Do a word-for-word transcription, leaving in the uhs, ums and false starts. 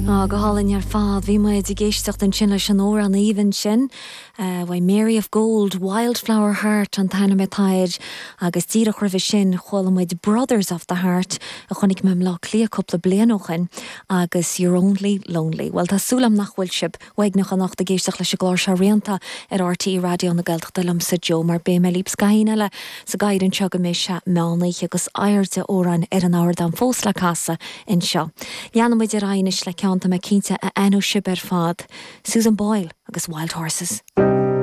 Á go hálainn ar fád, bhí muid i gcéisteach den sin leis an óra an íhann sin, bhaid Mary of Gold, Wildflower Heart an taine metáid, agus tíreach rih sin chola muid Brothers of the Heart, a chunig mem lá clí a coppla blianochin, agus You're Only Lonely. Well, tá súlam nach bhfuil sib, waig nach an nach de géisteach leis a glár se rianta ar R T E radio na Gaeltacht dulum sa Jo, mar bé me líbs gahinile sa gaiidan seo go mé se meánaich agus airte óran ar an áir dan fós le casa in seo. Leanna muid ar ainis le ceanta me cínte a enw sib ar fad, Susan Boyle agus Wild Horses.